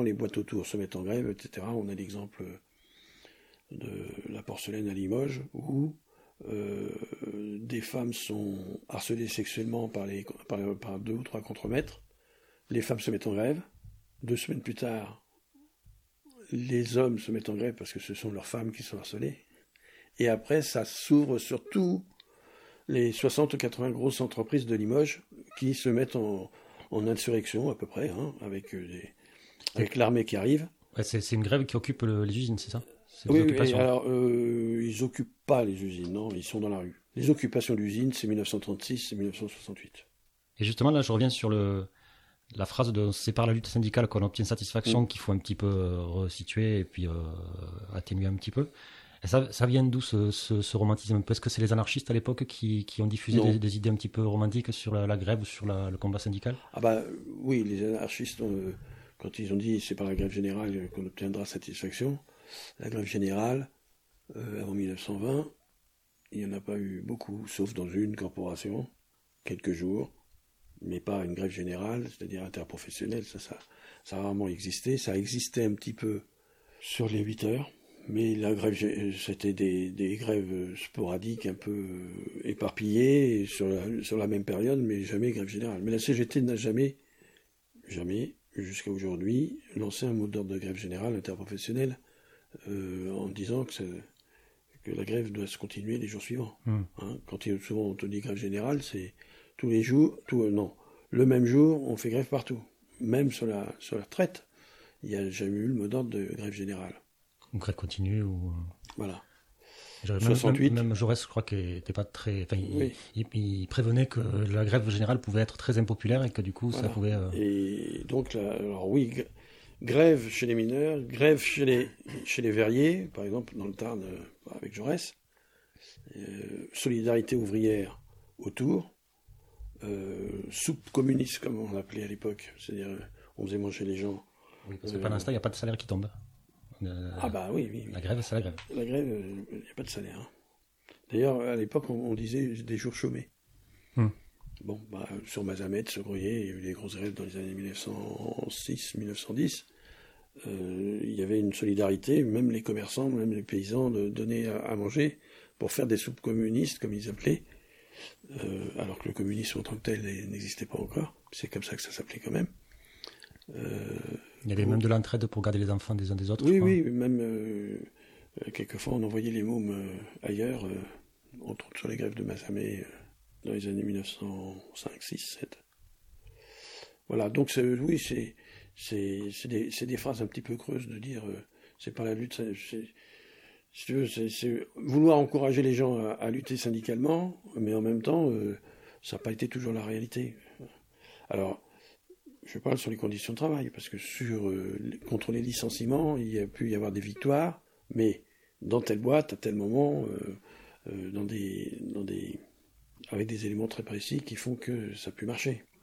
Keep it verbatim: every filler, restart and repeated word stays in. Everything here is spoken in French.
les boîtes autour se mettent en grève, et cetera. On a l'exemple de la porcelaine à Limoges, où euh, des femmes sont harcelées sexuellement par, les, par, par deux ou trois contremaîtres. Les femmes se mettent en grève. Deux semaines plus tard, les hommes se mettent en grève parce que ce sont leurs femmes qui sont harcelées. Et après, ça s'ouvre sur tous les soixante ou quatre-vingts grosses entreprises de Limoges qui se mettent en, en insurrection, à peu près, hein, avec, des, avec l'armée qui arrive. Ouais, c'est, c'est une grève qui occupe le, les usines, c'est ça? C'est oui, oui, alors euh, ils n'occupent pas les usines, non, ils sont dans la rue. Les occupations d'usines, c'est dix-neuf cent trente-six et dix-neuf cent soixante-huit. Et justement, là, je reviens sur le, la phrase de « c'est par la lutte syndicale qu'on obtient satisfaction mmh. » qu'il faut un petit peu euh, resituer et puis euh, atténuer un petit peu. Et ça, ça vient d'où ce, ce, ce romantisme? Est-ce que c'est les anarchistes à l'époque qui, qui ont diffusé des, des idées un petit peu romantiques sur la, la grève ou sur la, le combat syndical? Ah bah oui, les anarchistes, euh, quand ils ont dit « c'est par la grève générale qu'on obtiendra satisfaction », la grève générale, euh, avant dix-neuf cent vingt, il n'y en a pas eu beaucoup, sauf dans une corporation, quelques jours, mais pas une grève générale, c'est-à-dire interprofessionnelle, ça, ça, ça a rarement existé. Ça existait un petit peu sur les huit heures, mais la grève, c'était des, des grèves sporadiques, un peu éparpillées, sur la, sur la même période, mais jamais grève générale. Mais la C G T n'a jamais, jamais, jusqu'à aujourd'hui, lancé un mot d'ordre de grève générale interprofessionnelle, Euh, en disant que, que la grève doit se continuer les jours suivants. Mmh. Hein, quand il, souvent on te dit grève générale, c'est tous les jours, tout, euh, non, le même jour, on fait grève partout. Même sur la, sur la retraite, il n'y a jamais eu le mot d'ordre de grève générale. Ou grève continue, ou... Voilà. Même, soixante-huit. Même, même Jaurès, je crois qu'il n'était pas très... Enfin, oui. il, il, il prévenait que la grève générale pouvait être très impopulaire et que du coup, voilà. ça pouvait... Euh... Et donc, là, alors oui... Grève chez les mineurs, grève chez les, chez les verriers, par exemple dans le Tarn euh, avec Jaurès, euh, solidarité ouvrière autour, euh, soupe communiste comme on l'appelait à l'époque, c'est-à-dire euh, on faisait manger les gens. Oui, parce que euh, pendant ce temps, il n'y a pas de salaire qui tombe. Euh, ah bah oui, oui, oui. La grève, c'est la grève. La grève, il n'y a pas de salaire. Hein. D'ailleurs, à l'époque, on, on disait des jours chômés. Hmm. Bon, bah, sur Mazamet, sur Gruyère, il y a eu des grosses grèves dans les années mille neuf cent six mille neuf cent dix. Euh, il y avait une solidarité, même les commerçants, même les paysans, de donner à, à manger pour faire des soupes communistes, comme ils appelaient, euh, alors que le communisme en tant que tel n'existait pas encore. C'est comme ça que ça s'appelait quand même. Euh, il y avait pour... même de l'entraide pour garder les enfants des uns des autres. Oui, oui, même euh, quelquefois on envoyait les mômes euh, ailleurs, euh, entre autres sur les grèves de Mazamet. Euh, dans les années mille neuf cent cinq, six, sept. Voilà, donc c'est, oui, c'est, c'est, c'est, des, c'est des phrases un petit peu creuses de dire euh, c'est pas la lutte, c'est, c'est, si tu veux, c'est, c'est vouloir encourager les gens à, à lutter syndicalement, mais en même temps, euh, ça n'a pas été toujours la réalité. Alors, je parle sur les conditions de travail, parce que sur euh, contre les licenciements, il y a pu y avoir des victoires, mais dans telle boîte, à tel moment, euh, euh, dans des... Dans des avec des éléments très précis qui font que ça a pu marcher.